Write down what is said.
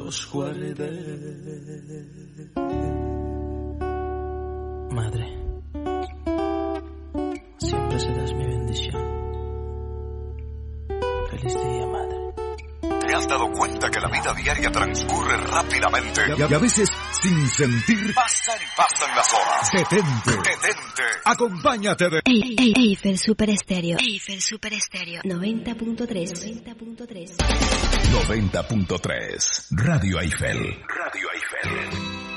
los guardé. Madre, siempre serás mi bendición. Feliz día, madre. ¿Te has dado cuenta que la vida diaria transcurre rápidamente? Y a veces, sin sentir, Pasan y pasan las horas. detente. Acompáñate de Eiffel Super Estéreo. Eiffel Super Estéreo. 90.3. 90.3. 90.3. Radio Eiffel. Radio Eiffel.